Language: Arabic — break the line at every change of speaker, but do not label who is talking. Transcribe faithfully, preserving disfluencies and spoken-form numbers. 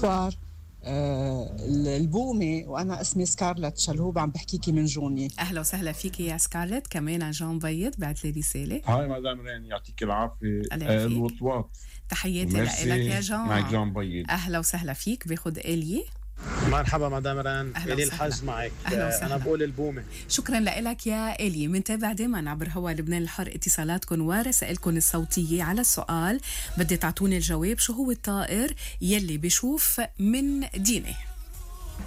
بونسوار. آه البومة، وأنا اسمي سكارلت شلهوب، عم بحكيكي من جوني.
أهلا وسهلا فيكي يا سكارلت. كمان جون بيض بعت لي رسالة.
هاي مدام رين، يعطيك العافية.
الله
آه
يعافيك.
الوطواط.
تحياتي لك يا جون.
معك جون بيض.
أهلا وسهلا فيك. باخد إلي.
مرحبا مدام ران، إلي الحج معك. أنا بقول البومة.
شكرا لك يا إلي. منتابع دايما عبر هوا لبنان الحر اتصالاتكم ورسائلكم الصوتية على السؤال. بدي تعطوني الجواب، شو هو الطائر يلي بيشوف من دينه؟